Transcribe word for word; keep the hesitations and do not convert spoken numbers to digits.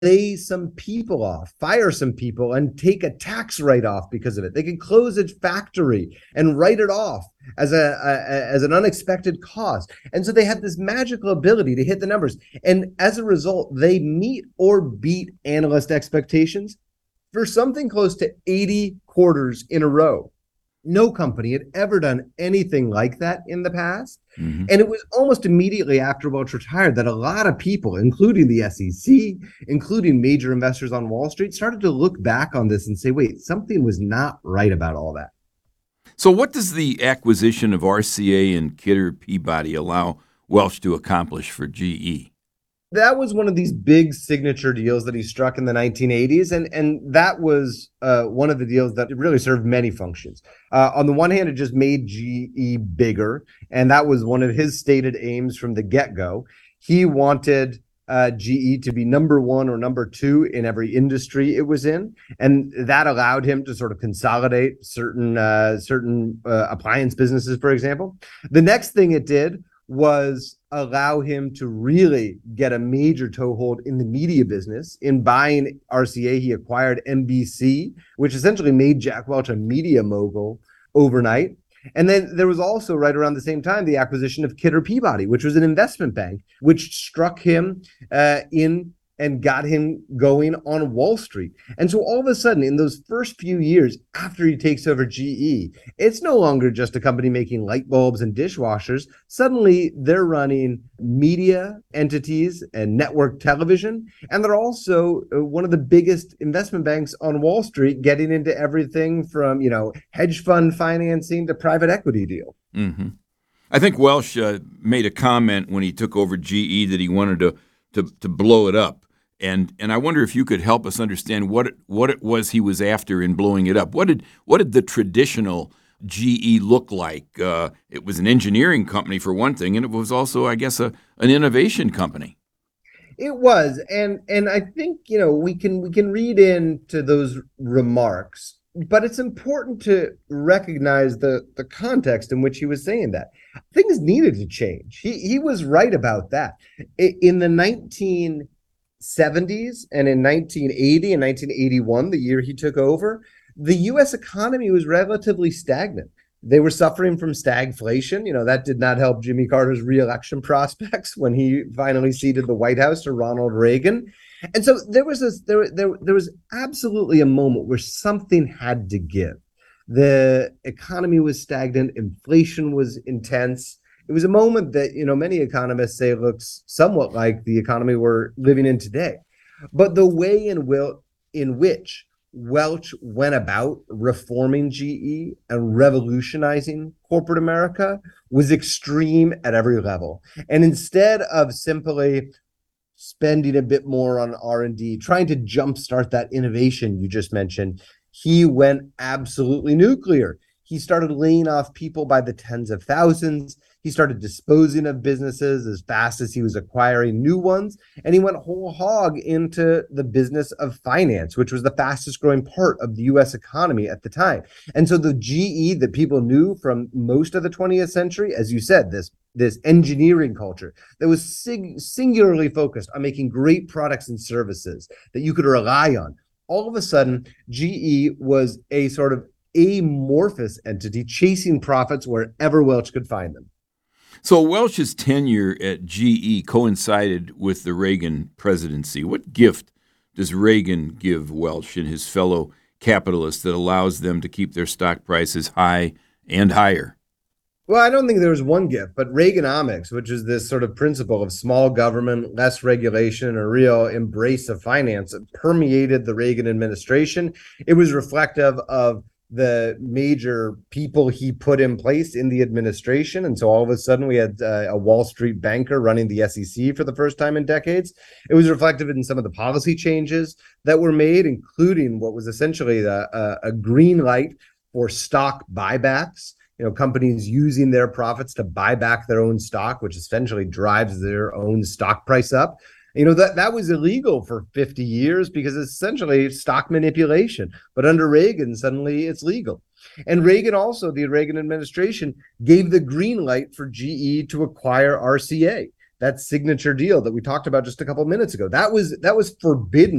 lay some people off, fire some people, and take a tax write-off because of it. They could close a factory and write it off as a, a as an unexpected cost. And so they have this magical ability to hit the numbers. And as a result, they meet or beat analyst expectations for something close to eighty quarters in a row. No company had ever done anything like that in the past. Mm-hmm. And it was almost immediately after Welch retired that a lot of people, including the S E C, including major investors on Wall Street, started to look back on this and say, wait, something was not right about all that. So what does the acquisition of R C A and Kidder Peabody allow Welch to accomplish for G E? That was one of these big signature deals that he struck in the nineteen eighties. And, and that was uh, one of the deals that really served many functions. Uh, on the one hand, it just made G E bigger. And that was one of his stated aims from the get-go. He wanted uh, G E to be number one or number two in every industry it was in. And that allowed him to sort of consolidate certain, uh, certain uh, appliance businesses, for example. The next thing it did was allow him to really get a major toehold in the media business. In buying R C A, he acquired N B C, which essentially made Jack Welch a media mogul overnight. And then there was also, right around the same time, the acquisition of Kidder Peabody, which was an investment bank, which struck him uh, in and got him going on Wall Street. And so all of a sudden, in those first few years after he takes over G E, it's no longer just a company making light bulbs and dishwashers. Suddenly, they're running media entities and network television. And they're also one of the biggest investment banks on Wall Street, getting into everything from, you know, hedge fund financing to private equity deal. Mm-hmm. I think Welch uh, made a comment when he took over G E that he wanted to to, to blow it up. And and I wonder if you could help us understand what it, what it was he was after in blowing it up. What did what did the traditional G E look like? Uh, it was an engineering company for one thing, and it was also, I guess, a an innovation company. It was, and and I think you know we can we can read into those remarks, but it's important to recognize the the context in which he was saying that. Things needed to change. He he was right about that. In the nineteen seventies and in nineteen eighty and nineteen eighty-one, the year he took over, the U S economy was relatively stagnant. They were suffering from stagflation. You know, that did not help Jimmy Carter's reelection prospects when he finally ceded the White House to Ronald Reagan. And so there was this, there, there, there was absolutely a moment where something had to give. The economy was stagnant, inflation was intense. It was a moment that, you know, many economists say looks somewhat like the economy we're living in today. But the way in, will, in which Welch went about reforming G E and revolutionizing corporate America was extreme at every level. And instead of simply spending a bit more on R and D, trying to jumpstart that innovation you just mentioned, he went absolutely nuclear. He started laying off people by the tens of thousands. He started disposing of businesses as fast as he was acquiring new ones. And he went whole hog into the business of finance, which was the fastest growing part of the U S economy at the time. And so the G E that people knew from most of the twentieth century, as you said, this, this engineering culture that was sing- singularly focused on making great products and services that you could rely on. All of a sudden, G E was a sort of amorphous entity chasing profits wherever Welch could find them. So Welch's tenure at G E coincided with the Reagan presidency. What gift does Reagan give Welch and his fellow capitalists that allows them to keep their stock prices high and higher? Well, I don't think there was one gift, but Reaganomics, which is this sort of principle of small government, less regulation, a real embrace of finance, permeated the Reagan administration. It was reflective of the major people he put in place in the administration. And so all of a sudden we had uh, a Wall Street banker running the S E C for the first time in decades. It was reflective in some of the policy changes that were made, including what was essentially a, a, a green light for stock buybacks. You know, companies using their profits to buy back their own stock, which essentially drives their own stock price up. You know, that, that was illegal for fifty years because it's essentially stock manipulation. But under Reagan, suddenly it's legal. And Reagan also, the Reagan administration, gave the green light for G E to acquire R C A that signature deal that we talked about just a couple minutes ago. That was that was forbidden